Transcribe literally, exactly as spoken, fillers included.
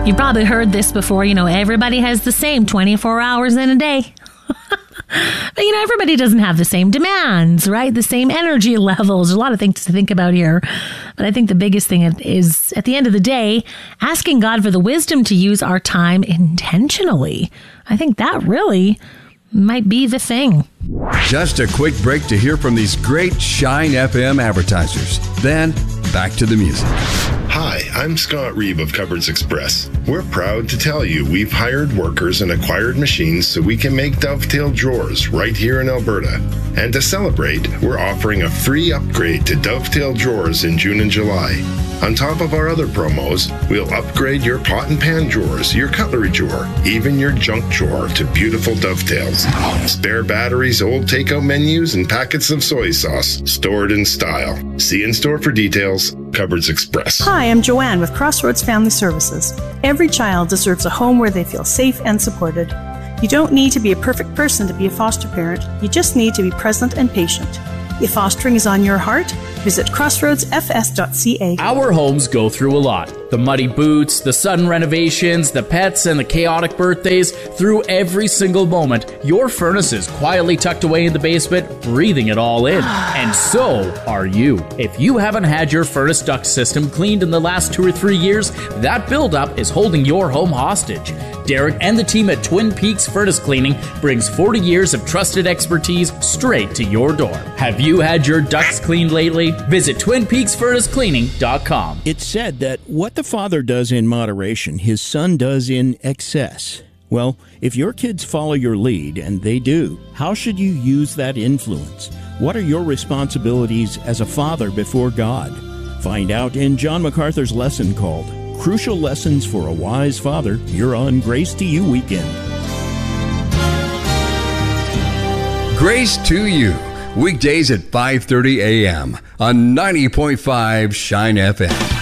You probably heard this before, you know, everybody has the same twenty-four hours in a day. But, you know, everybody doesn't have the same demands, right? The same energy levels. There's a lot of things to think about here. But I think the biggest thing is, at the end of the day, asking God for the wisdom to use our time intentionally. I think that really might be the thing. Just a quick break to hear from these great Shine F M advertisers. Then, back to the music. Hi, I'm Scott Reeve of Cupboards Express. We're proud to tell you we've hired workers and acquired machines so we can make Dovetail drawers right here in Alberta. And to celebrate, we're offering a free upgrade to Dovetail drawers in June and July. On top of our other promos, we'll upgrade your pot and pan drawers, your cutlery drawer, even your junk drawer to beautiful Dovetails. Spare batteries, old takeout menus, and packets of soy sauce stored in style. See in store for details. Cupboards Express. Hi, I'm Joanne with Crossroads Family Services. Every child deserves a home where they feel safe and supported. You don't need to be a perfect person to be a foster parent. You just need to be present and patient. If fostering is on your heart, visit crossroads f s dot c a. Our homes go through a lot. The muddy boots, the sudden renovations, the pets, and the chaotic birthdays. Through every single moment, your furnace is quietly tucked away in the basement, breathing it all in. And so are you. If you haven't had your furnace duct system cleaned in the last two or three years, that buildup is holding your home hostage. Derek and the team at Twin Peaks Furnace Cleaning brings forty years of trusted expertise straight to your door. Have you had your ducts cleaned lately? Visit twin peaks furnace cleaning dot com. It's said that what the father does in moderation, his son does in excess. Well, if your kids follow your lead, and they do, how should you use that influence? What are your responsibilities as a father before God? Find out in John MacArthur's lesson called Crucial Lessons for a Wise Father. You're on Grace to You Weekend. Grace to You, weekdays at five thirty a.m. on ninety point five Shine F M.